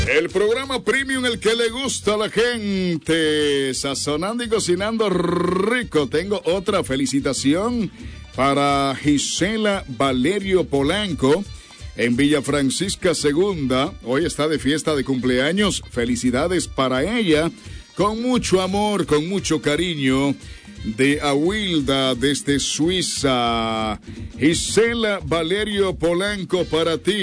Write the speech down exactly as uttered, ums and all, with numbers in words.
El programa premium, el que le gusta a la gente, sazonando y cocinando rico. Tengo otra felicitación para Gisela Valerio Polanco en Villa Francisca Segunda. Hoy está de fiesta de cumpleaños. Felicidades para ella, con mucho amor, con mucho cariño, de Awilda desde Suiza. Gisela Valerio Polanco, para ti.